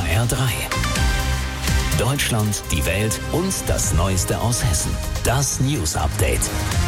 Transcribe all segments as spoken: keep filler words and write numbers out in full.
R drei. Deutschland, die Welt und das Neueste aus Hessen. Das News Update.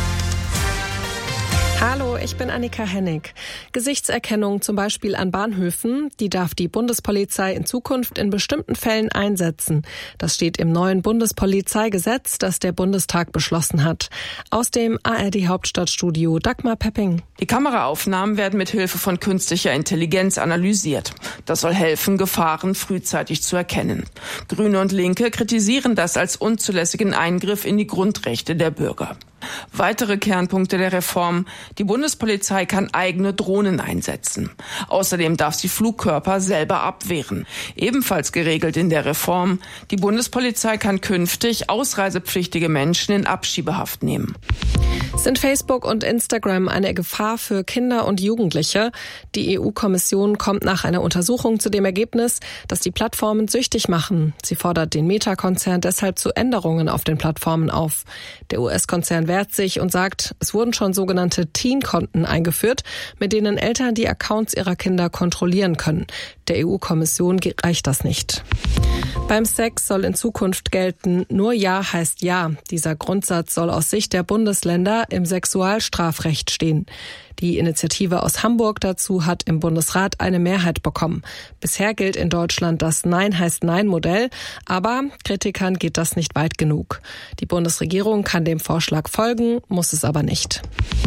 Hallo, ich bin Annika Hennig. Gesichtserkennung zum Beispiel an Bahnhöfen, die darf die Bundespolizei in Zukunft in bestimmten Fällen einsetzen. Das steht im neuen Bundespolizeigesetz, das der Bundestag beschlossen hat. Aus dem A R D-Hauptstadtstudio Dagmar Pepping. Die Kameraaufnahmen werden mit Hilfe von künstlicher Intelligenz analysiert. Das soll helfen, Gefahren frühzeitig zu erkennen. Grüne und Linke kritisieren das als unzulässigen Eingriff in die Grundrechte der Bürger. Weitere Kernpunkte der Reform: Die Bundespolizei kann eigene Drohnen einsetzen. Außerdem darf sie Flugkörper selber abwehren. Ebenfalls geregelt in der Reform: Die Bundespolizei kann künftig ausreisepflichtige Menschen in Abschiebehaft nehmen. Sind Facebook und Instagram eine Gefahr für Kinder und Jugendliche? Die E U-Kommission kommt nach einer Untersuchung zu dem Ergebnis, dass die Plattformen süchtig machen. Sie fordert den Meta-Konzern deshalb zu Änderungen auf den Plattformen auf. Der U S-Konzern wehrt sich und sagt, es wurden schon sogenannte Teen-Konten eingeführt, mit denen Eltern die Accounts ihrer Kinder kontrollieren können. Der E U-Kommission reicht das nicht. Beim Sex soll in Zukunft gelten, nur Ja heißt Ja. Dieser Grundsatz soll aus Sicht der Bundesländer im Sexualstrafrecht stehen. Die Initiative aus Hamburg dazu hat im Bundesrat eine Mehrheit bekommen. Bisher gilt in Deutschland das Nein heißt Nein-Modell, aber Kritikern geht das nicht weit genug. Die Bundesregierung kann dem Vorschlag folgen, muss es aber nicht.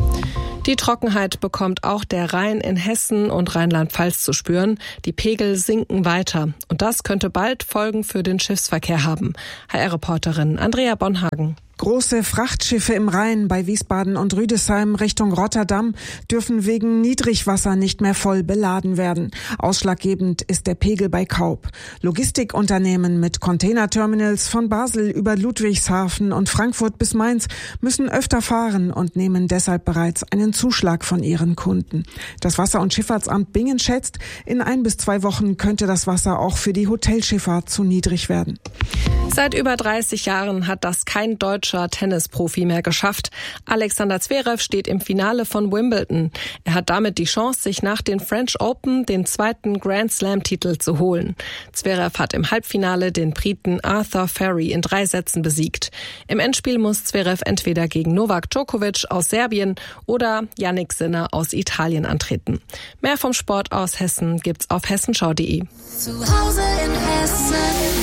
Die Trockenheit bekommt auch der Rhein in Hessen und Rheinland-Pfalz zu spüren. Die Pegel sinken weiter. Und das könnte bald Folgen für den Schiffsverkehr haben. H R-Reporterin Andrea Bonhagen. Große Frachtschiffe im Rhein bei Wiesbaden und Rüdesheim Richtung Rotterdam dürfen wegen Niedrigwasser nicht mehr voll beladen werden. Ausschlaggebend ist der Pegel bei Kaub. Logistikunternehmen mit Containerterminals von Basel über Ludwigshafen und Frankfurt bis Mainz müssen öfter fahren und nehmen deshalb bereits einen Zuschlag von ihren Kunden. Das Wasser- und Schifffahrtsamt Bingen schätzt, in ein bis zwei Wochen könnte das Wasser auch für die Hotelschifffahrt zu niedrig werden. Seit über dreißig Jahren hat das kein deutscher Tennisprofi mehr geschafft. Alexander Zverev steht im Finale von Wimbledon. Er hat damit die Chance, sich nach den French Open den zweiten Grand Slam-Titel zu holen. Zverev hat im Halbfinale den Briten Arthur Ferry in drei Sätzen besiegt. Im Endspiel muss Zverev entweder gegen Novak Djokovic aus Serbien oder Jannik Sinner aus Italien antreten. Mehr vom Sport aus Hessen gibt's auf hessenschau punkt de. Zu Hause in Hessen.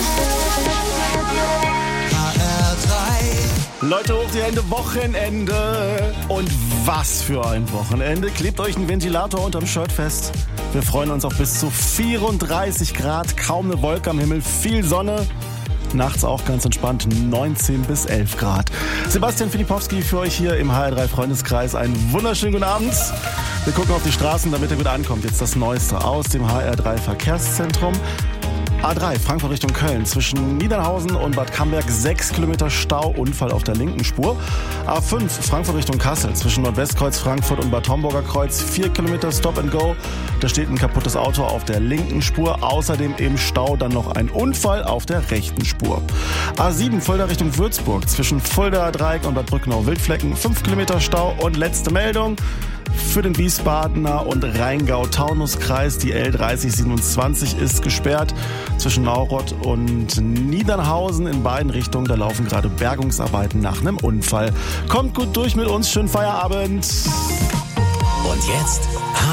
Leute, hoch die Hände, Wochenende. Und was für ein Wochenende. Klebt euch ein Ventilator unterm Shirt fest. Wir freuen uns auf bis zu vierunddreißig Grad, kaum eine Wolke am Himmel, viel Sonne. Nachts auch ganz entspannt neunzehn bis elf Grad. Sebastian Filipowski für euch hier im H R drei Freundeskreis. Einen wunderschönen guten Abend. Wir gucken auf die Straßen, damit er gut ankommt. Jetzt das Neueste aus dem H R drei Verkehrszentrum. A drei, Frankfurt Richtung Köln, zwischen Niedernhausen und Bad Camberg sechs Kilometer Stau, Unfall auf der linken Spur. A fünf, Frankfurt Richtung Kassel, zwischen Nordwestkreuz Frankfurt und Bad Homburger Kreuz, vier Kilometer Stop and Go. Da steht ein kaputtes Auto auf der linken Spur, außerdem im Stau dann noch ein Unfall auf der rechten Spur. A sieben, Fulda Richtung Würzburg, zwischen Fuldaer Dreieck und Bad Brückenau-Wildflecken, fünf Kilometer Stau. Und letzte Meldung für den Wiesbadener und Rheingau-Taunus-Kreis. Die L dreißig siebenundzwanzig ist gesperrt zwischen Nauroth und Niedernhausen in beiden Richtungen. Da laufen gerade Bergungsarbeiten nach einem Unfall. Kommt gut durch mit uns, schönen Feierabend. Und jetzt